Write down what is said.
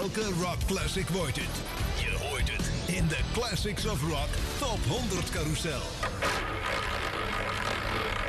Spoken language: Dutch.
Welke rock classic wordt het? Je hoort het in de Classics of Rock Top 100 Carousel.